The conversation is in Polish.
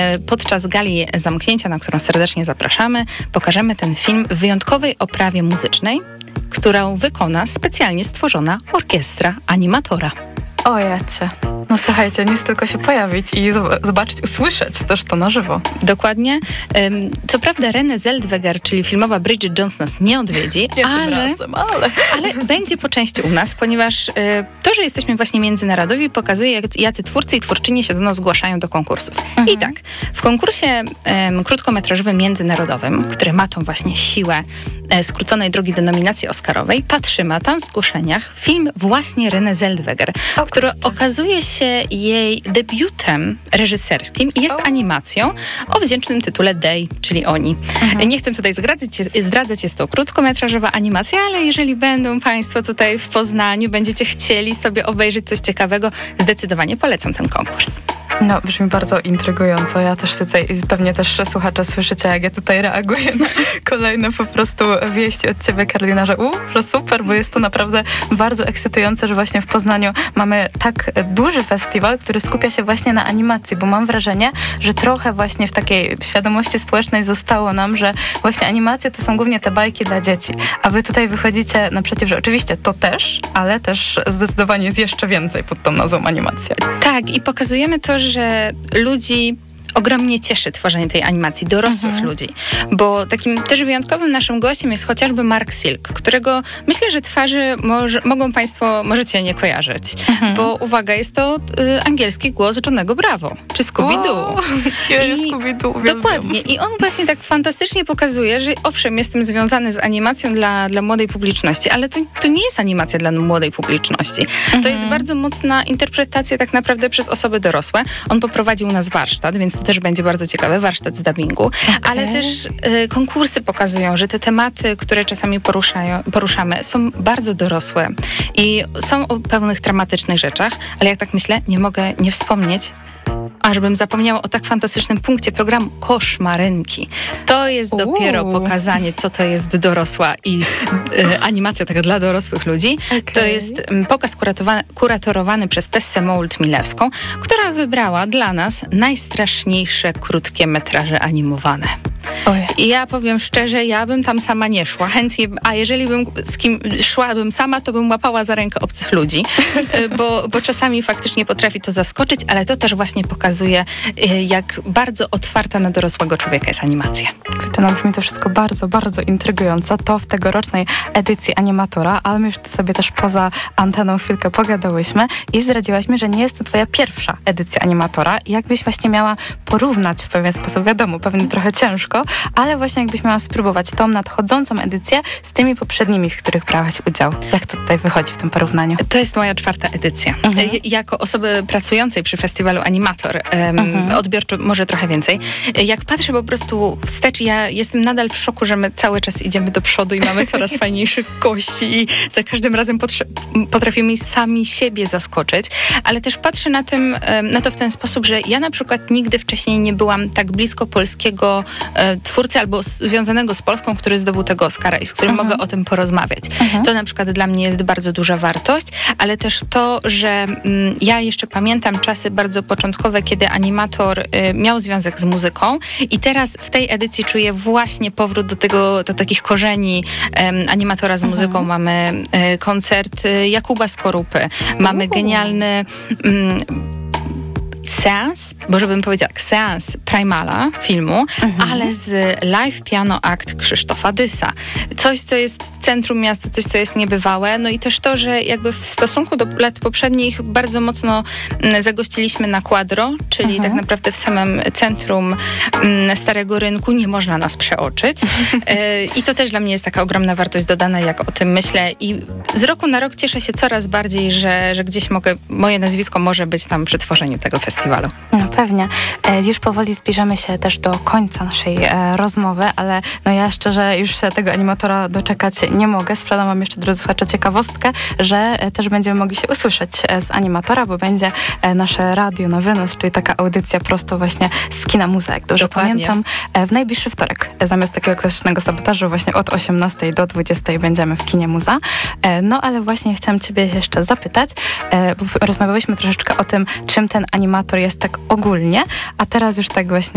Podczas gali zamknięcia, na którą serdecznie zapraszamy, pokażemy ten film w wyjątkowej oprawie muzycznej, którą wykona specjalnie stworzona orkiestra animatora. O jacie. No słuchajcie, nic tylko się pojawić i zobaczyć, usłyszeć też to na żywo. Dokładnie. Co prawda Renée Zellweger, czyli filmowa Bridget Jones, nas nie odwiedzi, ale będzie po części u nas, ponieważ to, że jesteśmy właśnie międzynarodowi, pokazuje, jacy twórcy i twórczynie się do nas zgłaszają do konkursów. I tak, w konkursie krótkometrażowym międzynarodowym, który ma tą właśnie siłę skróconej drogi do nominacji oscarowej, patrzymy tam w zgłoszeniach film właśnie Renée Zellweger, który okazuje się jej debiutem reżyserskim i jest animacją o wdzięcznym tytule They, czyli Oni. Nie chcę tutaj zdradzać, jest to krótkometrażowa animacja, ale jeżeli będą Państwo tutaj w Poznaniu, będziecie chcieli sobie obejrzeć coś ciekawego, zdecydowanie polecam ten konkurs. No, brzmi bardzo intrygująco. Ja też tutaj, pewnie też słuchacze słyszycie, jak ja tutaj reaguję na kolejne po prostu wieści od ciebie, Karolina, że super, bo jest to naprawdę bardzo ekscytujące, że właśnie w Poznaniu mamy tak duży festiwal, który skupia się właśnie na animacji, bo mam wrażenie, że trochę właśnie w takiej świadomości społecznej zostało nam, że właśnie animacje to są głównie te bajki dla dzieci, a wy tutaj wychodzicie naprzeciw, że oczywiście to też, ale też zdecydowanie jest jeszcze więcej pod tą nazwą animacja. Tak, i pokazujemy to, że ludzi ogromnie cieszy tworzenie tej animacji, dorosłych ludzi, bo takim też wyjątkowym naszym gościem jest chociażby Mark Silk, którego myślę, że twarzy możecie nie kojarzyć, bo uwaga, jest to angielski głos Johnnego Bravo, czy Scooby-Doo. Scooby-Doo uwielbiam. Dokładnie. I on właśnie tak fantastycznie pokazuje, że owszem, jestem związany z animacją dla młodej publiczności, ale to nie jest animacja dla młodej publiczności. To jest bardzo mocna interpretacja tak naprawdę przez osoby dorosłe. On poprowadził nas warsztat, więc to też będzie bardzo ciekawe, warsztat z dubbingu, ale też konkursy pokazują, że te tematy, które czasami poruszamy, są bardzo dorosłe i są o pewnych dramatycznych rzeczach, ale jak tak myślę, nie mogę nie wspomnieć, ażbym zapomniała o tak fantastycznym punkcie programu Koszmarynki. To jest dopiero pokazanie, co to jest dorosła i animacja taka dla dorosłych ludzi. To jest pokaz kuratorowany przez Tessę Mould-Milewską, która wybrała dla nas najstraszniejsze krótkie metraże animowane. I ja powiem szczerze, ja bym tam sama nie szła. Chętnie, a jeżeli bym z kim szłabym sama, to bym łapała za rękę obcych ludzi, bo czasami faktycznie potrafi to zaskoczyć, ale to też właśnie pokazuje, jak bardzo otwarta na dorosłego człowieka jest animacja. No, brzmi to wszystko bardzo, bardzo intrygująco. To w tegorocznej edycji Animatora, ale my już sobie też poza anteną chwilkę pogadałyśmy i zdradziłaś mi, że nie jest to twoja pierwsza edycja Animatora. Jakbyś właśnie miała porównać w pewien sposób, wiadomo, pewnie trochę ciężko, ale właśnie jakbyś miała spróbować tą nadchodzącą edycję z tymi poprzednimi, w których brałaś udział. Jak to tutaj wychodzi w tym porównaniu? To jest moja 4. edycja. Jako osoby pracującej przy festiwalu Animator, odbiorczo może trochę więcej, jak patrzę po prostu wstecz, ja jestem nadal w szoku, że my cały czas idziemy do przodu i mamy coraz fajniejszych gości i za każdym razem potrafimy sami siebie zaskoczyć, ale też patrzę na to w ten sposób, że ja na przykład nigdy wcześniej nie byłam tak blisko polskiego twórcy albo związanego z Polską, który zdobył tego Oscara i z którym mogę o tym porozmawiać. To na przykład dla mnie jest bardzo duża wartość, ale też to, że ja jeszcze pamiętam czasy bardzo początkowe, kiedy Animator miał związek z muzyką i teraz w tej edycji czuję właśnie powrót do takich korzeni Animatora z muzyką. Mamy koncert Jakuba Skorupy, mamy genialny seans, bo żebym powiedziała seans Primala filmu, ale z live piano akt Krzysztofa Dysa. Coś, co jest w centrum miasta, coś, co jest niebywałe. No i też to, że jakby w stosunku do lat poprzednich bardzo mocno zagościliśmy na Quadro, czyli tak naprawdę w samym centrum Starego Rynku nie można nas przeoczyć. I to też dla mnie jest taka ogromna wartość dodana, jak o tym myślę. I z roku na rok cieszę się coraz bardziej, że gdzieś moje nazwisko może być tam przy tworzeniu tego festiwalu. No pewnie. Już powoli zbliżamy się też do końca naszej rozmowy, ale no ja szczerze już się tego Animatora doczekać nie mogę. Sprzedam wam jeszcze, drodzy słuchacze, ciekawostkę, że też będziemy mogli się usłyszeć z Animatora, bo będzie nasze radio na wynos, czyli taka audycja prosto właśnie z kina Muza, jak dobrze pamiętam. W najbliższy wtorek, zamiast takiego klasycznego sabotażu, właśnie od 18 do 20 będziemy w kinie Muza. No ale właśnie chciałam ciebie jeszcze zapytać, bo rozmawiałyśmy troszeczkę o tym, czym ten Animator jest tak ogólnie, a teraz już tak właśnie